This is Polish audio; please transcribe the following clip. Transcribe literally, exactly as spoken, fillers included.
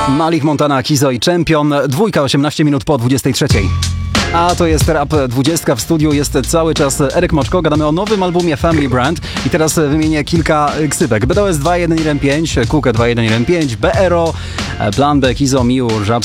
Malik Montana, Kizo i Champion. Dwójka, osiemnaście minut po dwudziestej trzeciej. A to jest Rap dwadzieścia, w studiu jest cały czas Eryk Moczko, gadamy o nowym albumie Family Brand i teraz wymienię kilka ksywek. B D O S dwa jeden jeden pięć, Kukę dwa jeden jeden pięć, B R O, Plan B, Kizo, Miur, Żab